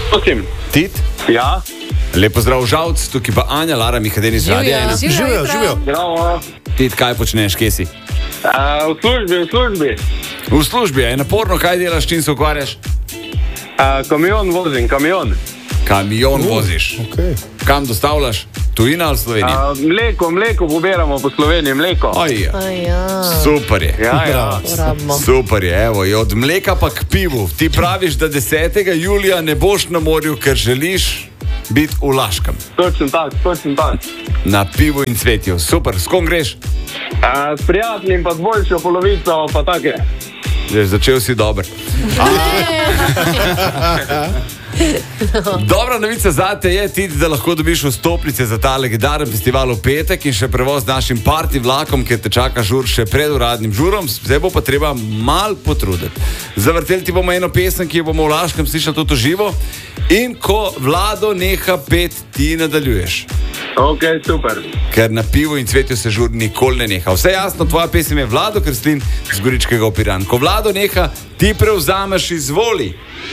Prosim. Tit? Ja. Lepo zdrav, Žalc, tukaj pa Anja, Lara Mihadeni z Radia 1. Živijo. Zdravo. Tit, kaj počneš, kje si? V službi. V službi, je naporno, kaj delaš, čim se ukvarjaš? Kamion vozim, kamion. Kamion voziš. Okay. Kam dostavljaš? Tujina ali Slovenija? Mleko pobiramo po Sloveniji, mleko. Super je. Ja. Super je, evo, je od mleka pa k pivu. Ti praviš, da 10. julija ne boš na morju, ker želiš biti v Laškem. Točno tak. Na pivu in cvetju. Super, s kom greš? S prijateljem pa z boljšo polovico, pa take. Začel si dober. Dobra novica zate je, Tit, da lahko dobiš vstopnice za ta legendaren festival v petek in še prevoz z našim party vlakom, ker te čaka žur še pred uradnim žurom. Zdaj bo pa treba mal potruditi. Zavrteli ti bomo eno pesem, ki jo bomo v Laškem slišali tudi živo. In ko Vlado neha pet, ti nadaljuješ. Ok, super. Ker na pivu in cvetju se žur nikoli ne neha. Vse jasno, tvoja pesem je Vlado Kreslin z Goričkega v Piran. Ko Vlado neha, ti prevzameš, izvoli.